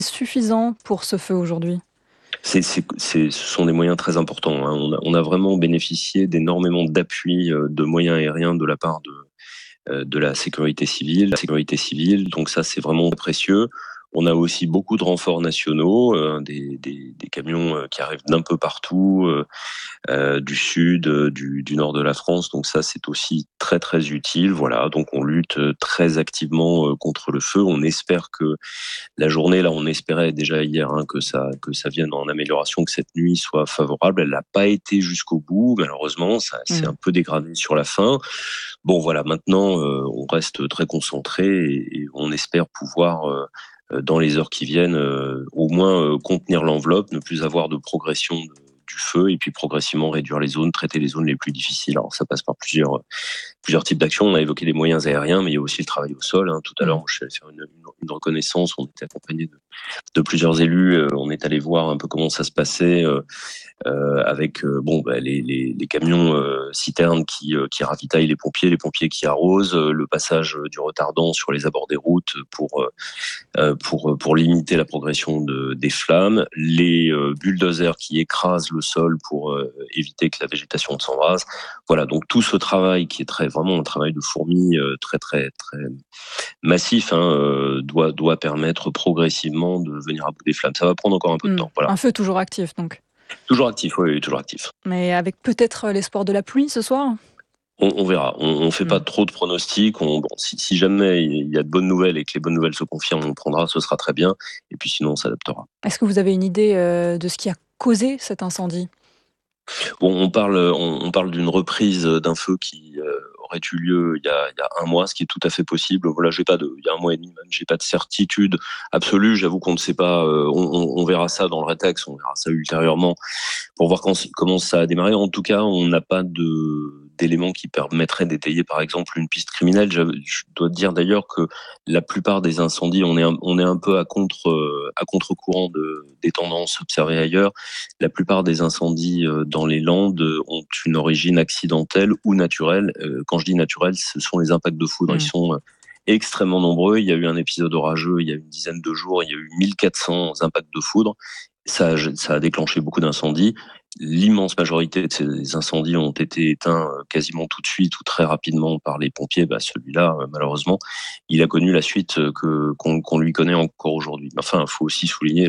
Suffisant pour ce feu aujourd'hui? Ce sont des moyens très importants, hein. On a vraiment bénéficié d'énormément d'appuis, de moyens aériens de la part de la sécurité civile. Donc ça, c'est vraiment précieux. On a aussi beaucoup de renforts nationaux, des camions qui arrivent d'un peu partout, du sud, du nord de la France. Donc ça, c'est aussi très très utile. Voilà, donc on lutte très activement contre le feu. On espère que la journée, là, on espérait déjà hier que ça vienne en amélioration, que cette nuit soit favorable. Elle n'a pas été jusqu'au bout, malheureusement. Ça s'est un peu dégradé sur la fin. Bon, voilà, maintenant, on reste très concentré et on espère pouvoir, dans les heures qui viennent, au moins contenir l'enveloppe, ne plus avoir de progression du feu et puis progressivement réduire les zones, traiter les zones les plus difficiles. Alors ça passe par plusieurs types d'actions. On a évoqué les moyens aériens, mais il y a aussi le travail au sol, hein. Tout à l'heure, je suis allé faire une reconnaissance. On était accompagné de plusieurs élus. On est allé voir un peu comment ça se passait avec les camions citernes qui ravitaillent les pompiers qui arrosent, le passage du retardant sur les abords des routes pour limiter la progression des flammes, les bulldozers qui écrasent le sol pour éviter que la végétation ne s'embrase. Voilà, donc tout ce travail qui est vraiment un travail de fourmi très très très massif, hein, doit permettre progressivement de venir à bout des flammes. Ça va prendre encore un peu de temps. Voilà. Un feu toujours actif donc. Toujours actif, oui, toujours actif. Mais avec peut-être l'espoir de la pluie ce soir? On verra. On fait pas trop de pronostics. Si jamais il y a de bonnes nouvelles et que les bonnes nouvelles se confirment, on prendra, ce sera très bien. Et puis sinon, on s'adaptera. Est-ce que vous avez une idée de ce qui a causé cet incendie? Bon, on parle d'une reprise d'un feu qui aurait eu lieu il y a un mois, ce qui est tout à fait possible. Voilà, il y a un mois et demi même, j'ai pas de certitude absolue. J'avoue qu'on ne sait pas. On verra ça dans le rétex, on verra ça ultérieurement pour voir comment ça a démarré. En tout cas, on n'a pas d'éléments qui permettraient d'étayer, par exemple, une piste criminelle. Je dois dire d'ailleurs que la plupart des incendies, on est un peu à contre-courant des tendances observées ailleurs. La plupart des incendies dans les Landes ont une origine accidentelle ou naturelle. Quand je dis naturelle, ce sont les impacts de foudre. Ils sont extrêmement nombreux. Il y a eu un épisode orageux il y a une dizaine de jours. Il y a eu 1400 impacts de foudre. Ça a déclenché beaucoup d'incendies. L'immense majorité de ces incendies ont été éteints quasiment tout de suite ou très rapidement par les pompiers. Celui-là, malheureusement, il a connu la suite qu'on lui connaît encore aujourd'hui. Enfin, il faut aussi souligner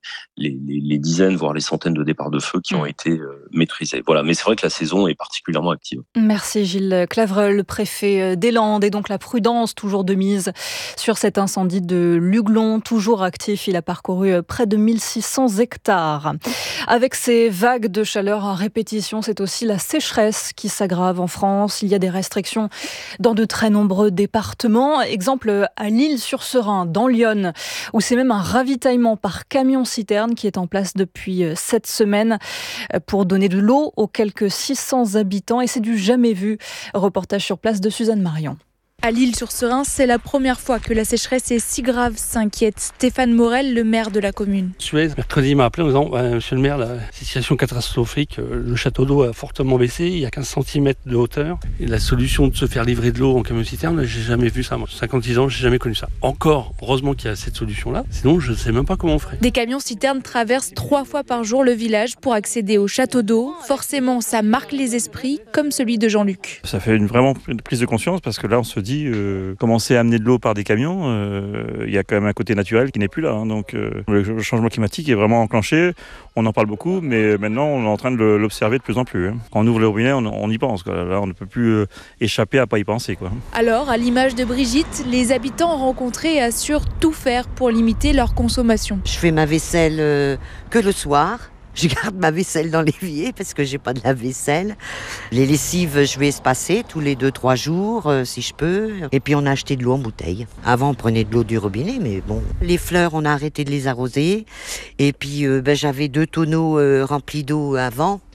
les dizaines, voire les centaines de départs de feu qui ont été maîtrisés. Voilà. Mais c'est vrai que la saison est particulièrement active. Merci Gilles Clavreul, le préfet des Landes. Et donc la prudence toujours de mise sur cet incendie de Luglon, toujours actif. Il a parcouru près de 1600 hectares. Avec ces vagues de chaleur à répétition, c'est aussi la sécheresse qui s'aggrave en France. Il y a des restrictions dans de très nombreux départements. Exemple à L'Isle-sur-Serein, dans l'Yonne, où c'est même un ravitaillement par camion-citerne qui est en place depuis cette semaine pour donner de l'eau aux quelques 600 habitants. Et c'est du jamais vu. Reportage sur place de Suzanne Marion. À L'Isle-sur-Serein, c'est la première fois que la sécheresse est si grave, s'inquiète Stéphane Morel, le maire de la commune. Suez, mercredi, il m'a appelé en disant Monsieur le maire, la situation catastrophique, le château d'eau a fortement baissé, il y a 15 cm de hauteur. Et la solution de se faire livrer de l'eau en camion-citerne, j'ai jamais vu ça. Moi, 56 ans, j'ai jamais connu ça. Encore, heureusement qu'il y a cette solution-là, sinon je ne sais même pas comment on ferait. Des camions-citernes traversent 3 fois par jour le village pour accéder au château d'eau. Forcément, ça marque les esprits, comme celui de Jean-Luc. Ça fait vraiment une prise de conscience parce que là, on se dit commencer à amener de l'eau par des camions, il y a quand même un côté naturel qui n'est plus là. Hein, donc le changement climatique est vraiment enclenché. On en parle beaucoup, mais maintenant on est en train de l'observer de plus en plus. Hein. Quand on ouvre le robinet, on y pense. Quoi. Là, on ne peut plus échapper à pas y penser. Quoi. Alors, à l'image de Brigitte, les habitants rencontrés assurent tout faire pour limiter leur consommation. Je fais ma vaisselle que le soir. Je garde ma vaisselle dans l'évier parce que j'ai pas de lave-vaisselle. Les lessives, je vais espacer tous les 2-3 jours si je peux. Et puis on a acheté de l'eau en bouteille. Avant on prenait de l'eau du robinet, mais bon. Les fleurs, on a arrêté de les arroser. Et puis j'avais 2 tonneaux remplis d'eau avant.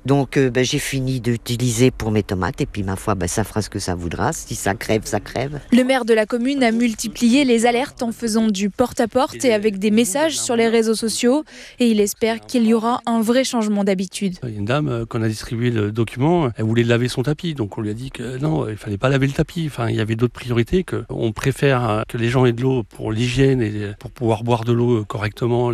Donc j'ai fini d'utiliser pour mes tomates et puis ma foi, ça fera ce que ça voudra. Si ça crève, ça crève. Le maire de la commune a multiplié les alertes en faisant du porte-à-porte et avec des messages sur les réseaux sociaux. Et il espère qu'il y aura un vrai changement d'habitude. Il y a une dame, quand on a distribué le document, elle voulait laver son tapis. Donc on lui a dit que non, il fallait pas laver le tapis. Enfin, il y avait d'autres priorités, qu'on préfère que les gens aient de l'eau pour l'hygiène et pour pouvoir boire de l'eau correctement.